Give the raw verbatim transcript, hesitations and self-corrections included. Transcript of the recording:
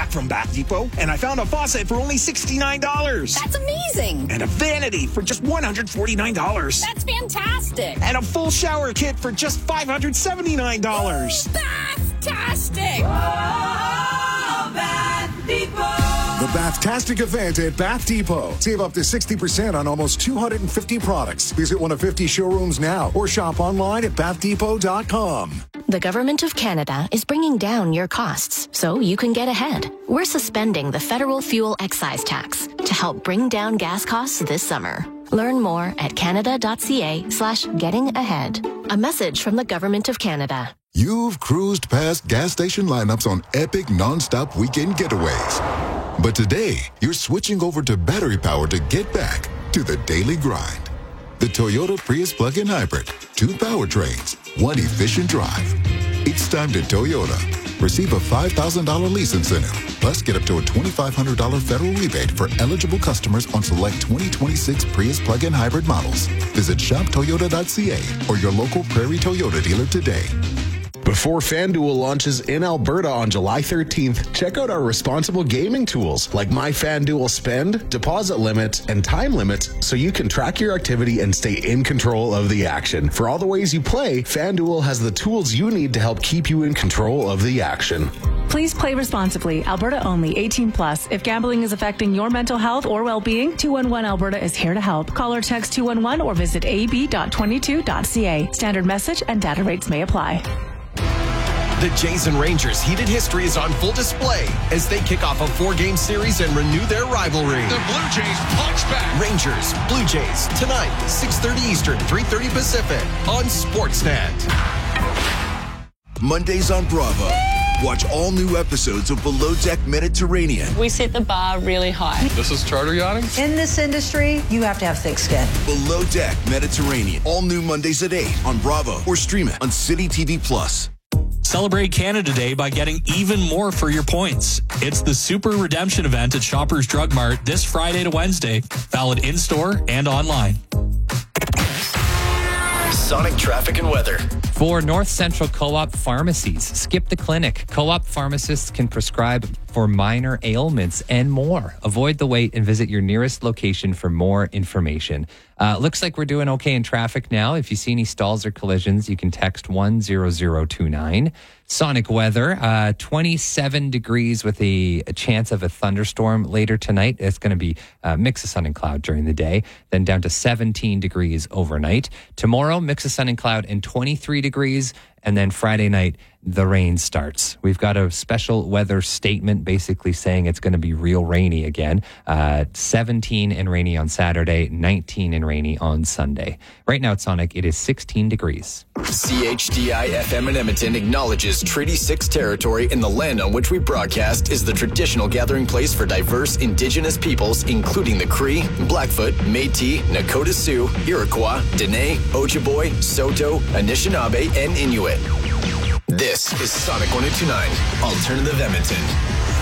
back from Bath Depot, and I found a faucet for only sixty-nine dollars. That's amazing. And a vanity for just one hundred forty-nine dollars. That's fantastic. And a full shower kit for just five hundred seventy-nine dollars. Bath-tastic. Oh, Bath Depot. The Bath-tastic event at Bath Depot. Save up to sixty percent on almost two hundred fifty products. Visit one of fifty showrooms now or shop online at bath depot dot com. The Government of Canada is bringing down your costs so you can get ahead. We're suspending the federal fuel excise tax to help bring down gas costs this summer. Learn more at canada.ca slash getting ahead. A message from the Government of Canada. You've cruised past gas station lineups on epic non-stop weekend getaways. But today, you're switching over to battery power to get back to the daily grind. The Toyota Prius plug-in hybrid. Two powertrains, one efficient drive. It's time to Toyota. Receive a five thousand dollars lease incentive. Plus, get up to a twenty-five hundred dollars federal rebate for eligible customers on select twenty twenty-six Prius plug-in hybrid models. Visit shop toyota dot c a or your local Prairie Toyota dealer today. Before FanDuel launches in Alberta on July thirteenth, check out our responsible gaming tools like My FanDuel Spend, deposit limits, and time limits so you can track your activity and stay in control of the action. For all the ways you play, FanDuel has the tools you need to help keep you in control of the action. Please play responsibly. Alberta only. eighteen plus. If gambling is affecting your mental health or well-being, two one one Alberta is here to help. Call or text two one one or visit a b dot twenty-two dot c a. Standard message and data rates may apply. The Jays and Rangers' heated history is on full display as they kick off a four-game series and renew their rivalry. The Blue Jays punch back. Rangers, Blue Jays, tonight, six thirty Eastern, three thirty Pacific on Sportsnet. Mondays on Bravo. Watch all new episodes of Below Deck Mediterranean. We set the bar really high. This is charter yachting? In this industry, you have to have thick skin. Below Deck Mediterranean. All new Mondays at eight on Bravo or stream it on City T V Plus. Celebrate Canada Day by getting even more for your points. It's the Super Redemption event at Shoppers Drug Mart this Friday to Wednesday. Valid in-store and online. Sonic traffic and weather. For North Central Co-op pharmacies, skip the clinic. Co-op pharmacists can prescribe for minor ailments and more. Avoid the wait and visit your nearest location for more information. Uh, looks like we're doing okay in traffic now. If you see any stalls or collisions, you can text one zero zero two nine. Sonic weather, uh, twenty-seven degrees with a, a chance of a thunderstorm later tonight. It's going to be a mix of sun and cloud during the day, then down to seventeen degrees overnight. Tomorrow, mix of sun and cloud and twenty-three degrees. And then Friday night, the rain starts. We've got a special weather statement basically saying it's going to be real rainy again. Uh, seventeen and rainy on Saturday, nineteen and rainy on Sunday. Right now at Sonic, it is sixteen degrees. C H D I F M in Edmonton acknowledges Treaty six territory in the land on which we broadcast is the traditional gathering place for diverse Indigenous peoples, including the Cree, Blackfoot, Métis, Nakota Sioux, Iroquois, Dene, Ojibwe, Saulteaux, Anishinaabe, and Inuit. This is Sonic one oh two point nine, Alternative Edmonton.